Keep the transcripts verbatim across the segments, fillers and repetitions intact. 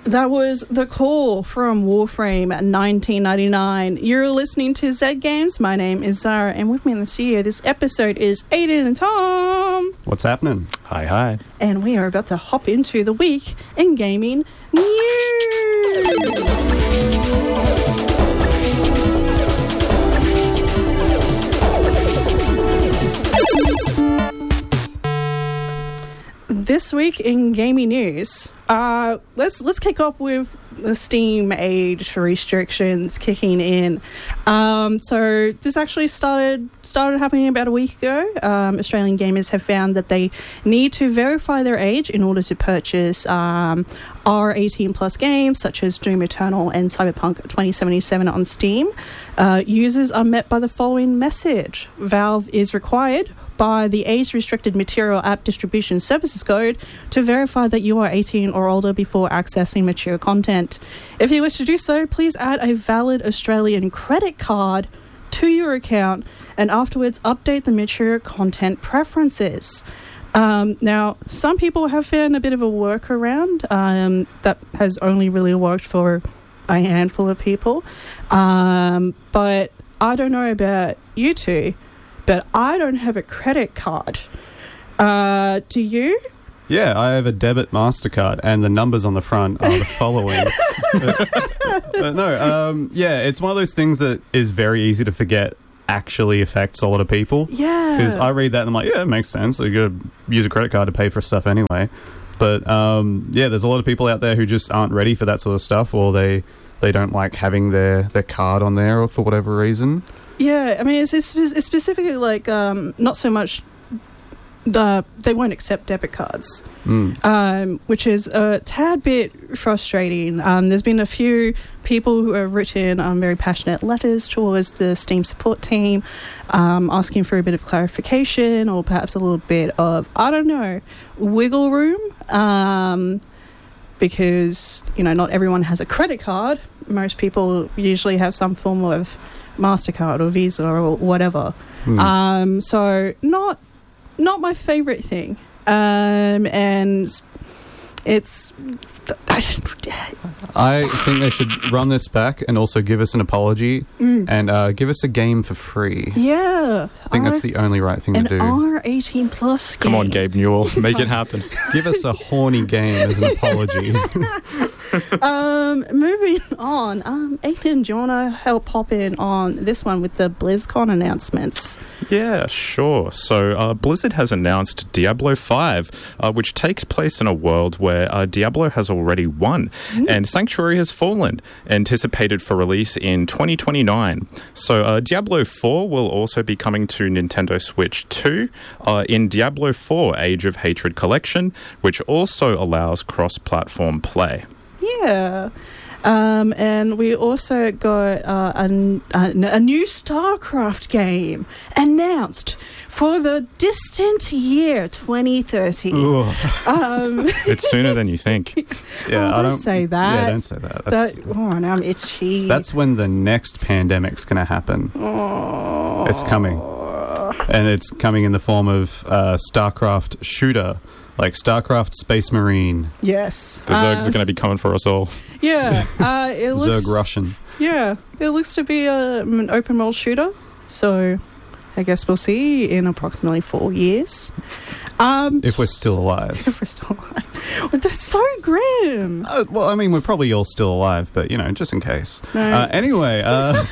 That was The Call from Warframe nineteen ninety-nine. You're listening to Z Games. My name is Zara, and with me in the studio this episode is Aiden and Tom. What's happening? Hi, hi. And we are about to hop into the week in gaming news. This week in gaming news, uh, let's let's kick off with the Steam age restrictions kicking in. Um, so this actually started started happening about a week ago. Um, Australian gamers have found that they need to verify their age in order to purchase um, R eighteen plus games such as Doom Eternal and Cyberpunk twenty seventy-seven on Steam. Uh, users are met by the following message: Valve is required by the age-restricted material app distribution services code to verify that you are eighteen or older before accessing mature content. If you wish to do so, please add a valid Australian credit card to your account and afterwards update the mature content preferences. Um, now, some people have found a bit of a workaround um, that has only really worked for a handful of people. Um, but I don't know about you two, but I don't have a credit card. Uh, do you? Yeah, I have a debit MasterCard, and the numbers on the front are the following. uh, no, um, yeah, it's one of those things that is very easy to forget actually affects a lot of people. Yeah. Because I read that and I'm like, yeah, it makes sense. So you got to use a credit card to pay for stuff anyway. But, um, yeah, there's a lot of people out there who just aren't ready for that sort of stuff, or they, they don't like having their, their card on there for whatever reason. Yeah, I mean, it's, it's, it's specifically like um, not so much uh, they won't accept debit cards, mm. um, which is a tad bit frustrating. Um, there's been a few people who have written um, very passionate letters towards the Steam support team um, asking for a bit of clarification or perhaps a little bit of, I don't know, wiggle room um, because, you know, not everyone has a credit card. Most people usually have some form of MasterCard or Visa or whatever. Mm. Um, so not not my favourite thing. Um, and it's... I think they should run this back and also give us an apology mm. and uh, give us a game for free. Yeah. I think R- that's the only right thing to do. An R eighteen plus game. Come on, Gabe Newell. Make it happen. Give us a horny game as an apology. um, moving on. Um, Aiden, do you want to help pop in on this one with the BlizzCon announcements? Yeah, sure. So uh, Blizzard has announced Diablo five, uh, which takes place in a world where uh, Diablo has already won, mm. and Sanctuary has fallen, anticipated for release in twenty twenty-nine. So uh, Diablo four will also be coming to Nintendo Switch two uh, in Diablo four Age of Hatred Collection, which also allows cross-platform play. Yeah. Um, and we also got uh, a, a, a new StarCraft game announced for the distant year twenty thirty. Um, it's sooner than you think. Yeah, oh, I don't, don't say that. Yeah, don't say that. That's, that oh, now I'm itchy. That's when the next pandemic's going to happen. Oh. It's coming. And it's coming in the form of uh, StarCraft shooter. Like StarCraft Space Marine. Yes. The Zergs uh, are going to be coming for us all. Yeah. Uh, it looks, Zerg Russian. Yeah. It looks to be a, an open world shooter. So I guess we'll see in approximately four years. Um, if we're still alive. If we're still alive. That's so grim. Uh, well, I mean, we're probably all still alive, but, you know, just in case. No. Uh, anyway, uh,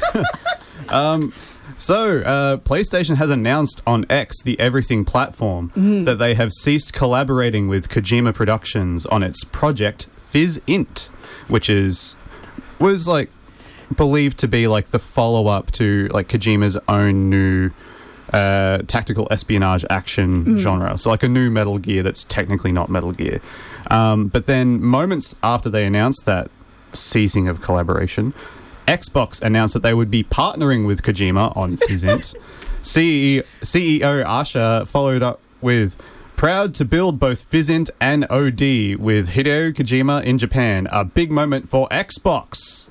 um... So, uh, PlayStation has announced on X, the Everything platform, mm. that they have ceased collaborating with Kojima Productions on its project Fizzint, which is was like believed to be like the follow-up to like Kojima's own new uh, tactical espionage action mm. genre. So, like a new Metal Gear that's technically not Metal Gear. Um, but then, moments after they announced that ceasing of collaboration, Xbox announced that they would be partnering with Kojima on Fizzint. C E O Asha followed up with, proud to build both Fizzint and O D with Hideo Kojima in Japan. A big moment for Xbox.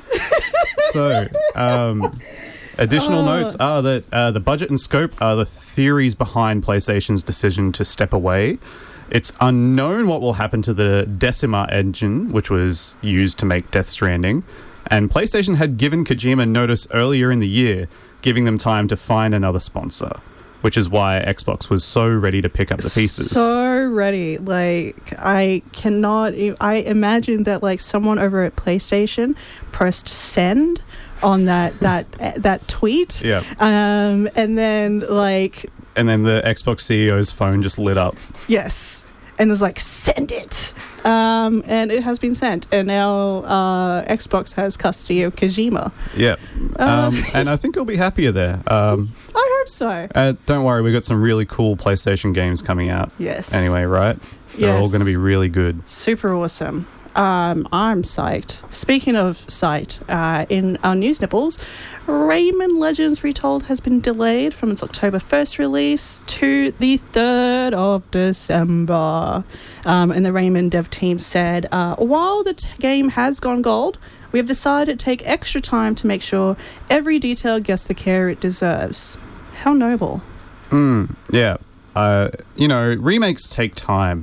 So, um, additional oh. notes are that uh, the budget and scope are the theories behind PlayStation's decision to step away. It's unknown what will happen to the Decima engine, which was used to make Death Stranding. And PlayStation had given Kojima notice earlier in the year, giving them time to find another sponsor, which is why Xbox was so ready to pick up the pieces. So ready. Like, I cannot... I imagine that, like, someone over at PlayStation pressed send on that that that tweet. Yeah. Um, and then, like... And then the Xbox C E O's phone just lit up. Yes. And it was like, send it. Um, and it has been sent. And now uh, Xbox has custody of Kojima. Yeah. Uh, Um, and I think he'll be happier there. Um, I hope so. uh, don't worry, we've got some really cool PlayStation games coming out. Yes. Anyway, right? They're all Yes. going to be really good. Super awesome. Um, I'm psyched. Speaking of psyched, uh, in our news nipples, Rayman Legends Retold has been delayed from its October first release to the third of December. Um, and the Rayman dev team said, uh, while the t- game has gone gold, we have decided to take extra time to make sure every detail gets the care it deserves. How noble. Mm, yeah. Uh, you know, remakes take time.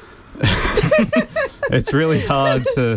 It's really hard to,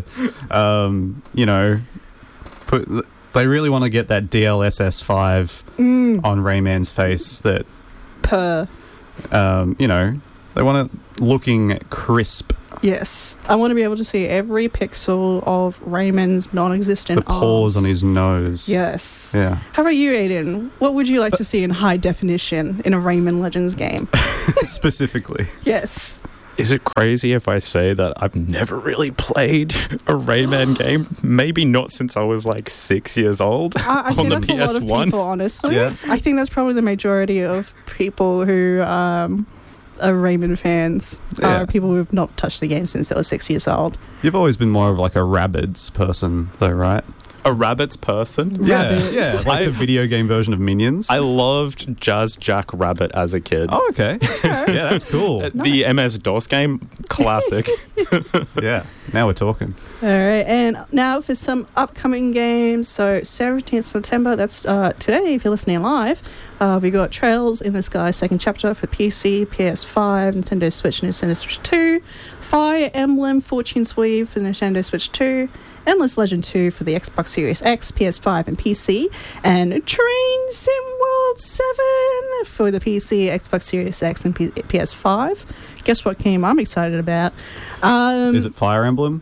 um, you know, put. They really want to get that D L S S five Mm, on Rayman's face. That, per. um, you know, they want it looking crisp. Yes. I want to be able to see every pixel of Rayman's non-existent The pores arms. on his nose. Yes. Yeah. How about you, Aiden? What would you like to see in high definition in a Rayman Legends game? Specifically. Yes. Is it crazy if I say that I've never really played a Rayman game? Maybe not since I was like six years old I, I on think the that's P S a lot of one. people, honestly. Yeah. I think that's probably the majority of people who um, are Rayman fans. Yeah. Are people who have not touched the game since they were six years old. You've always been more of like a Rabbids person, though, right? A Rabbits person? Rabbids. Yeah, yeah, like I- the video game version of Minions. I loved Jazz Jack Rabbit as a kid. oh, okay. Yeah, that's cool. Uh, The M S DOS game, classic. Yeah, now we're talking. All right, and now for some upcoming games. So seventeenth September, that's uh, today if you're listening live, uh, we got Trails in the Sky second chapter for P C, P S five, Nintendo Switch, Nintendo Switch two, Fire Emblem Fortune's Weave for Nintendo Switch two, Endless Legend two for the Xbox Series X, P S five and P C, and Train Sim World seven for the P C, Xbox Series X and P- PS5. Guess what game I'm excited about? Um, Is it Fire Emblem?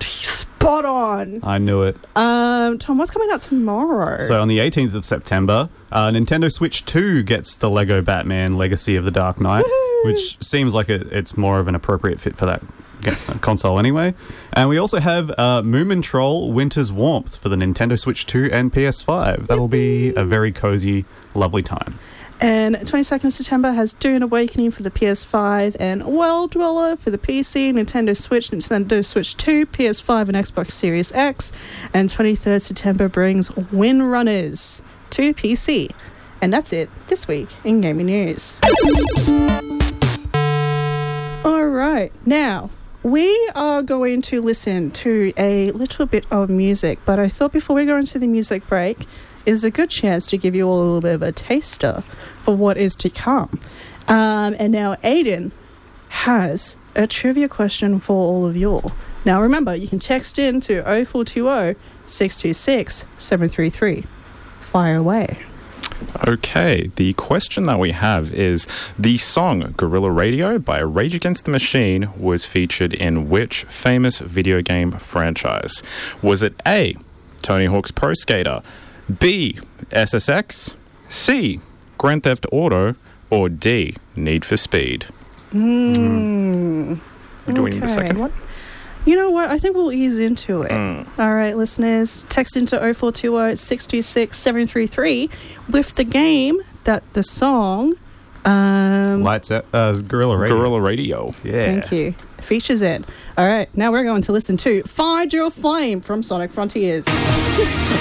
Spot on. I knew it. Um, Tom, what's coming out tomorrow? So on the eighteenth of September, uh, Nintendo Switch two gets the Lego Batman Legacy of the Dark Knight, Woohoo! which seems like it, it's more of an appropriate fit for that ga- console anyway. And we also have uh, Moomin Troll Winter's Warmth for the Nintendo Switch two and P S five. That'll be a very cozy, lovely time. And twenty-second of September has Dune Awakening for the P S five and World Dweller for the P C, Nintendo Switch, Nintendo Switch two, P S five and Xbox Series X. And twenty-third of September brings Windrunners to P C. And that's it this week in gaming news. All right, now we are going to listen to a little bit of music, but I thought before we go into the music break, is a good chance to give you all a little bit of a taster for what is to come. Um, and now Aiden has a trivia question for all of you all. Now remember, you can text in to oh four two oh, six two six, seven three three. Fire away. Okay, the question that we have is, the song Guerrilla Radio by Rage Against the Machine was featured in which famous video game franchise? Was it A, Tony Hawk's Pro Skater, B, S S X, C, Grand Theft Auto, or D, Need for Speed? Mm. Do we need the Okay. second one? You know what? I think we'll ease into it. Mm. All right, listeners, text into oh four two oh, six two six, seven three three with the game that the song... Um, Lights out. Uh, Gorilla Radio. Guerrilla Radio. Yeah. Thank you. Features in. All right, now we're going to listen to Find Your Flame from Sonic Frontiers.